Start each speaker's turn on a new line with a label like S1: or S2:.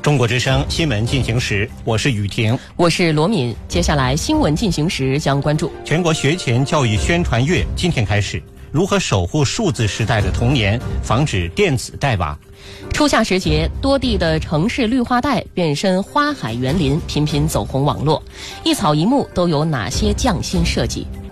S1: 中国之声新闻进行时，我是雨婷，
S2: 我是罗敏。接下来新闻进行时将关注
S1: 全国学前教育宣传月今天开始，如何守护数字时代的童年，防止电子带娃。
S2: 初夏时节，多地的城市绿化带变身花海园林，频频走红网络。一草一木都有哪些匠心设计？